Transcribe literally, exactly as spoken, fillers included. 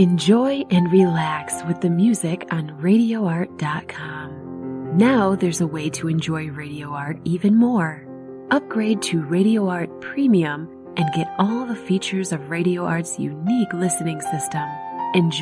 Enjoy and relax with the music on radio art dot com. Now there's a way to enjoy Radio Art even more. Upgrade to Radio Art Premium and get all the features of Radio Art's unique listening system. Enjoy